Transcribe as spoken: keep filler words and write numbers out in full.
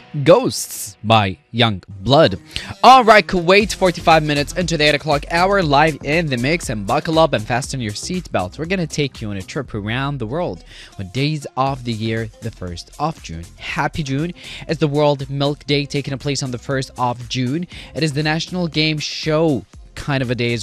Ghosts by Young Blood. Alright, Kuwait, forty-five minutes into the eight o'clock hour, live in the mix, and buckle up and fasten your seatbelts. We're gonna take you on a trip around the world with days of the year, the first of June. Happy June. It's the World Milk Day taking place on the first of June. It is the National Game Show kind of a day as